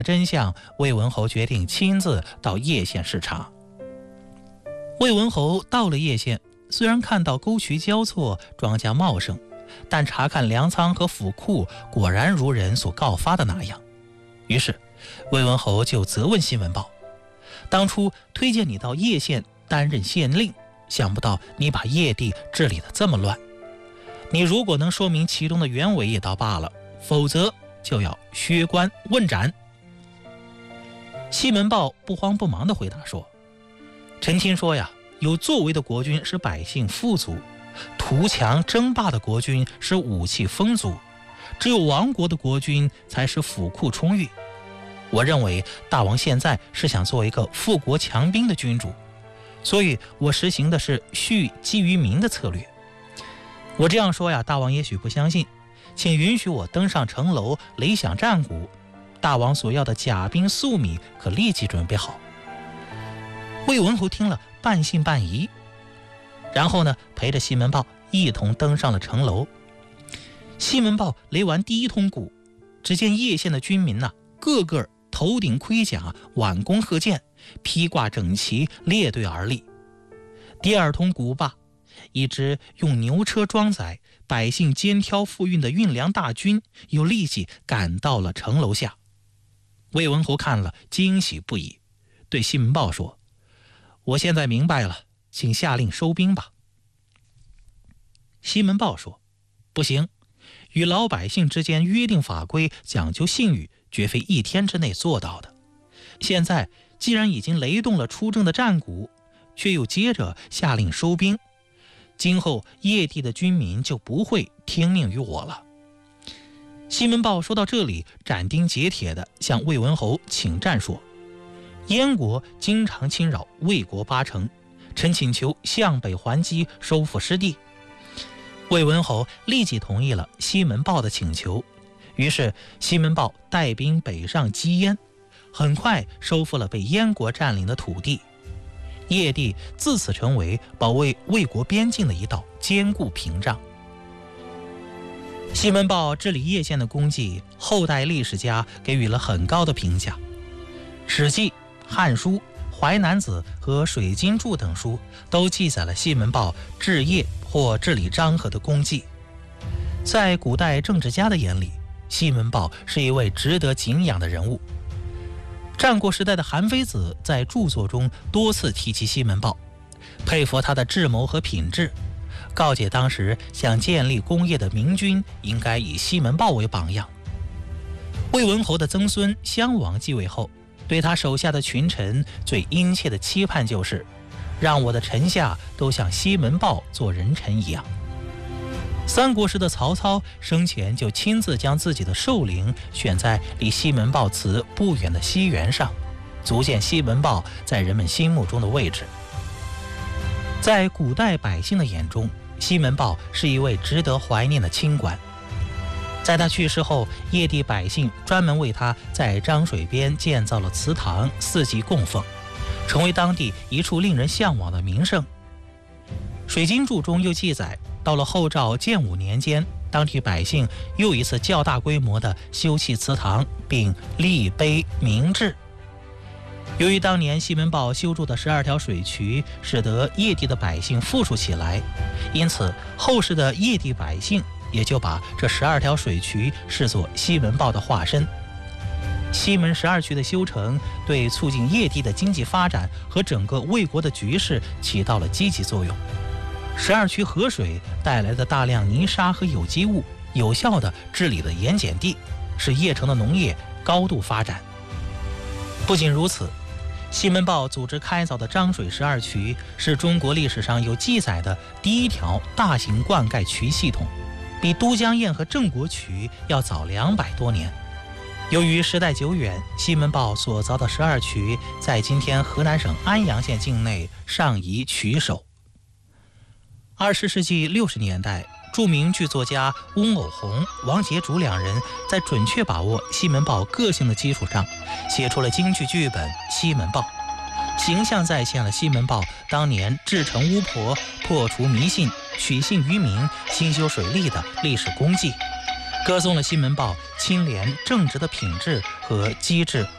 真相，魏文侯决定亲自到叶县视察。魏文侯到了叶县，虽然看到沟渠交错，庄稼茂盛，但查看粮仓和府库，果然如人所告发的那样。于是魏文侯就责问西门豹：当初推荐你到叶县担任县令，想不到你把叶地治理得这么乱。你如果能说明其中的原委也倒罢了，否则就要削官问斩。西门豹不慌不忙地回答说：臣听说呀，有作为的国君使百姓富足，图强争霸的国君使武器丰足，只有亡国的国君才使府库充裕。我认为大王现在是想做一个富国强兵的君主，所以我实行的是恤积于民的策略。我这样说呀，大王也许不相信，请允许我登上城楼，擂响战鼓，大王所要的甲兵粟米可立即准备好。魏文侯听了，半信半疑，然后呢，陪着西门豹一同登上了城楼。西门豹擂完第一通鼓，只见叶县的军民个个头顶盔甲，挽弓荷箭，披挂整齐，列队而立。第二通鼓罢，一支用牛车装载百姓肩挑负运的运粮大军又立即赶到了城楼下。魏文侯看了，惊喜不已，对西门豹说：我现在明白了，请下令收兵吧。西门豹说：不行，与老百姓之间约定法规，讲究信誉，绝非一天之内做到的。现在既然已经擂动了出征的战鼓，却又接着下令收兵，今后叶地的军民就不会听命于我了。西门豹说到这里，斩钉截铁地向魏文侯请战说：燕国经常侵扰魏国8城，臣请求向北还击，收复失地。魏文侯立即同意了西门豹的请求，于是西门豹带兵北上击燕，很快收复了被燕国占领的土地。叶地自此成为保卫魏国边境的一道坚固屏障。西门豹治理叶县的功绩，后代历史家给予了很高的评价。《史记》《汉书》《淮南子》和《水经注》等书都记载了西门豹治叶或治理漳河的功绩。在古代政治家的眼里，西门豹是一位值得敬仰的人物。战国时代的韩非子在著作中多次提及西门豹，佩服他的智谋和品质，告诫当时想建立功业的明君应该以西门豹为榜样。魏文侯的曾孙襄王继位后，对他手下的群臣最殷切的期盼就是让我的臣下都像西门豹做人臣一样。三国时的曹操生前就亲自将自己的寿陵选在离西门豹祠不远的西园上，足见西门豹在人们心目中的位置。在古代百姓的眼中，西门豹是一位值得怀念的清官。在他去世后，叶地百姓专门为他在漳水边建造了祠堂，4级供奉，成为当地一处令人向往的名胜。《水经注》中又记载，到了后赵建武年间，当地百姓又一次较大规模地修葺祠堂，并立碑铭志。由于当年西门豹修筑的12条水渠使得叶地的百姓富庶起来，因此后世的叶地百姓也就把这12条水渠视作西门豹的化身。西门12渠的修成对促进叶地的经济发展和整个魏国的局势起到了积极作用。12渠河水带来的大量泥沙和有机物，有效地治理了盐碱地，使邺城的农业高度发展。不仅如此，西门豹组织开凿的漳水12渠是中国历史上有记载的第一条大型灌溉渠系统，比都江堰和郑国渠要早200多年。由于时代久远，西门豹所凿的12渠在今天河南省安阳县境内尚遗渠首。20世纪60年代，著名剧作家翁偶虹、王杰竹两人在准确把握西门豹个性的基础上，写出了京剧剧本《西门豹》，形象再现了西门豹当年制城巫婆、破除迷信、取信于民、兴修水利的历史功绩，歌颂了西门豹清廉正直的品质和机智